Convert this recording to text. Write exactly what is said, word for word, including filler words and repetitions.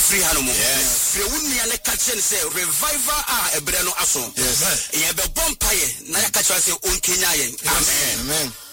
free hanomo free wunni ane kachen say revival a ebre no aso ye be bompaye na ya kacha say on Kenya yen amen amen